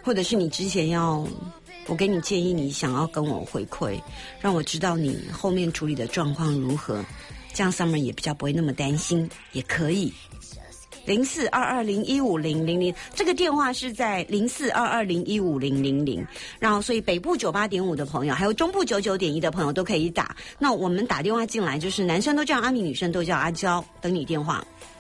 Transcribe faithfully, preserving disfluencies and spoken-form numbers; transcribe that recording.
或者是你之前要我给你建议，你想要跟我回馈，让我知道你后面处理的状况如何，这样 Summer 也比较不会那么担心，也可以。零四二二零一五零零零，这个电话是在零四二二零一五零零零，然后所以北部九八点五的朋友，还有中部九九点一的朋友都可以打。那我们打电话进来，就是男生都叫阿米，女生都叫阿娇，等你电话。